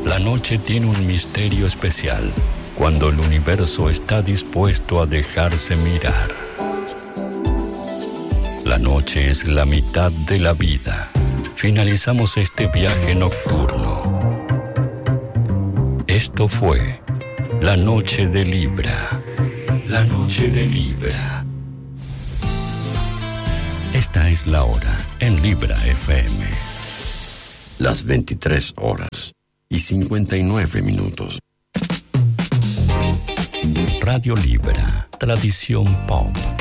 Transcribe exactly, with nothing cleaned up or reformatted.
La noche tiene un misterio especial cuando el universo está dispuesto a dejarse mirar. La noche es la mitad de la vida. Finalizamos este viaje nocturno. Esto fue La Noche de Libra. La Noche de Libra. Esta es la hora en Libra F M. Las veintitrés horas y cincuenta y nueve minutos. Radio Libra, tradición pop.